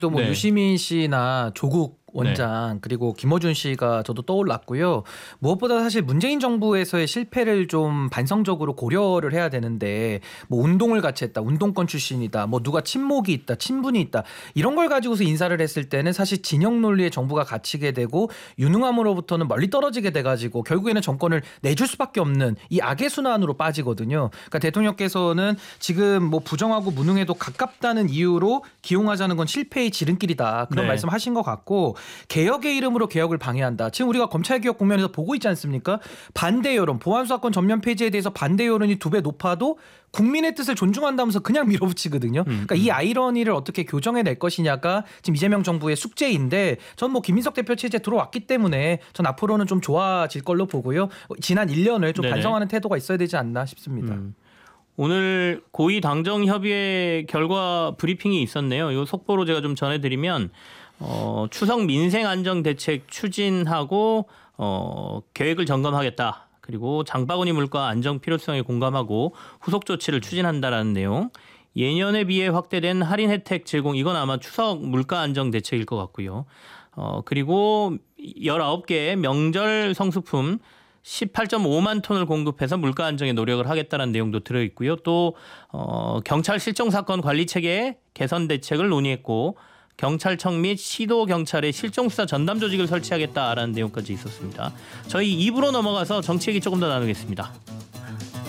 또 뭐 네. 유시민 씨나 조국 원장 그리고 김어준 씨가 저도 떠올랐고요. 무엇보다 사실 문재인 정부에서의 실패를 좀 반성적으로 고려를 해야 되는데 뭐 운동을 같이 했다, 운동권 출신이다, 뭐 누가 친목이 있다, 친분이 있다 이런 걸 가지고서 인사를 했을 때는 사실 진영 논리에 정부가 갇히게 되고 유능함으로부터는 멀리 떨어지게 돼가지고 결국에는 정권을 내줄 수밖에 없는 이 악의 순환으로 빠지거든요. 그러니까 대통령께서는 지금 뭐 부정하고 무능해도 가깝다는 이유로 기용하자는 건 실패의 지름길이다 그런 네. 말씀하신 것 같고. 개혁의 이름으로 개혁을 방해한다. 지금 우리가 검찰개혁 국면에서 보고 있지 않습니까? 반대 여론, 보안수사권 전면 폐지에 대해서 반대 여론이 2배 높아도 국민의 뜻을 존중한다면서 그냥 밀어붙이거든요. 그러니까 이 아이러니를 어떻게 교정해낼 것이냐가 지금 이재명 정부의 숙제인데 전 뭐 김민석 대표 체제 들어왔기 때문에 전 앞으로는 좀 좋아질 걸로 보고요. 지난 1년을 좀 네네. 반성하는 태도가 있어야 되지 않나 싶습니다. 오늘 고위 당정협의회 결과 브리핑이 있었네요. 이 속보로 제가 좀 전해드리면 추석 민생 안정 대책 추진하고 계획을 점검하겠다. 그리고 장바구니 물가 안정 필요성에 공감하고 후속 조치를 추진한다라는 내용. 예년에 비해 확대된 할인 혜택 제공 이건 아마 추석 물가 안정 대책일 것 같고요. 그리고 19개의 명절 성수품 18.5만 톤을 공급해서 물가 안정에 노력을 하겠다는 내용도 들어있고요. 또 경찰 실종 사건 관리 체계 개선 대책을 논의했고 경찰청 및 시도 경찰의 실종수사 전담 조직을 설치하겠다라는 내용까지 있었습니다. 저희 2부로 넘어가서 정치 얘기 조금 더 나누겠습니다.